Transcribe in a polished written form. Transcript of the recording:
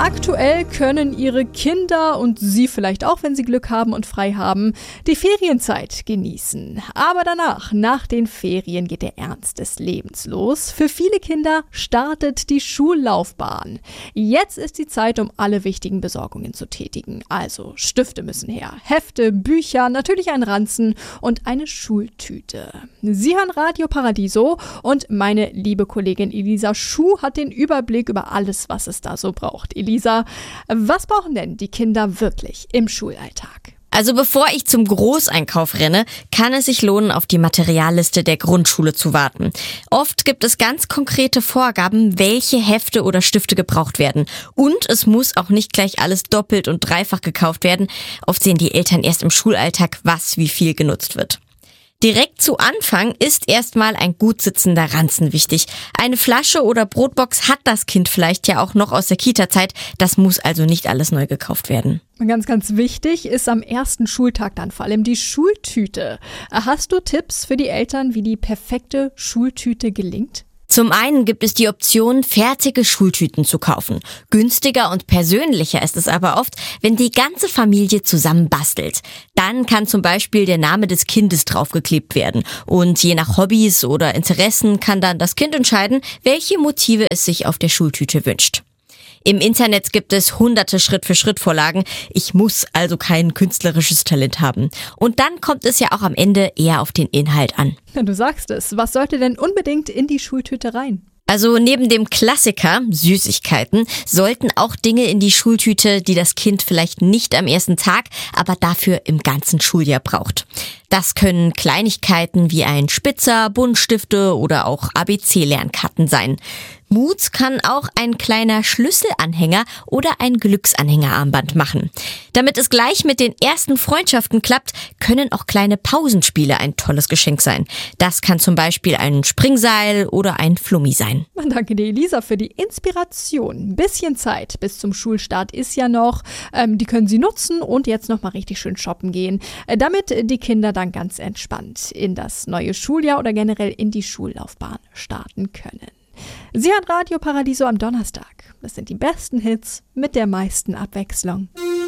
Aktuell können Ihre Kinder und Sie vielleicht auch, wenn Sie Glück haben und frei haben, die Ferienzeit genießen. Aber danach, nach den Ferien, geht der Ernst des Lebens los. Für viele Kinder startet die Schullaufbahn. Jetzt ist die Zeit, um alle wichtigen Besorgungen zu tätigen. Also Stifte müssen her, Hefte, Bücher, natürlich ein Ranzen und eine Schultüte. Sie hören Radio Paradiso und meine liebe Kollegin Elisa Schuh hat den Überblick über alles, was es da so braucht. Elisa, was brauchen denn die Kinder wirklich im Schulalltag? Also bevor ich zum Großeinkauf renne, kann es sich lohnen, auf die Materialliste der Grundschule zu warten. Oft gibt es ganz konkrete Vorgaben, welche Hefte oder Stifte gebraucht werden. Und es muss auch nicht gleich alles doppelt und dreifach gekauft werden. Oft sehen die Eltern erst im Schulalltag, was wie viel genutzt wird. Direkt zu Anfang ist erstmal ein gut sitzender Ranzen wichtig. Eine Flasche oder Brotbox hat das Kind vielleicht ja auch noch aus der Kita-Zeit. Das muss also nicht alles neu gekauft werden. Ganz, ganz wichtig ist am ersten Schultag dann vor allem die Schultüte. Hast du Tipps für die Eltern, wie die perfekte Schultüte gelingt? Zum einen gibt es die Option, fertige Schultüten zu kaufen. Günstiger und persönlicher ist es aber oft, wenn die ganze Familie zusammen bastelt. Dann kann zum Beispiel der Name des Kindes draufgeklebt werden. Und je nach Hobbys oder Interessen kann dann das Kind entscheiden, welche Motive es sich auf der Schultüte wünscht. Im Internet gibt es hunderte Schritt-für-Schritt-Vorlagen. Ich muss also kein künstlerisches Talent haben. Und dann kommt es ja auch am Ende eher auf den Inhalt an. Du sagst es. Was sollte denn unbedingt in die Schultüte rein? Also neben dem Klassiker, Süßigkeiten, sollten auch Dinge in die Schultüte, die das Kind vielleicht nicht am ersten Tag, aber dafür im ganzen Schuljahr braucht. Das können Kleinigkeiten wie ein Spitzer, Buntstifte oder auch ABC-Lernkarten sein. Mut kann auch ein kleiner Schlüsselanhänger oder ein Glücksanhängerarmband machen. Damit es gleich mit den ersten Freundschaften klappt, können auch kleine Pausenspiele ein tolles Geschenk sein. Das kann zum Beispiel ein Springseil oder ein Flummi sein. Danke dir, Elisa, für die Inspiration. Ein bisschen Zeit bis zum Schulstart ist ja noch. Die können Sie nutzen und jetzt noch mal richtig schön shoppen gehen, damit die Kinder dann ganz entspannt in das neue Schuljahr oder generell in die Schullaufbahn starten können. Sie hat Radio Paradiso am Donnerstag. Das sind die besten Hits mit der meisten Abwechslung.